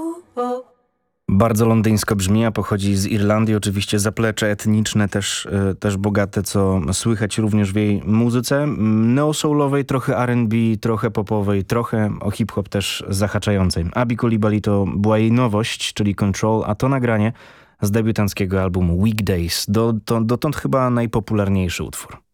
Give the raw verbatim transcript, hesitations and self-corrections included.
Bardzo londyńsko brzmi, a pochodzi z Irlandii. Oczywiście zaplecze etniczne też, też bogate, co słychać również w jej muzyce. Neo-soulowej, trochę R and B, trochę popowej, trochę o hip-hop też zahaczającej. Abi Coulibaly to była jej nowość, czyli Control, a to nagranie z debiutanckiego albumu Weekdays. Do, to, dotąd chyba najpopularniejszy utwór.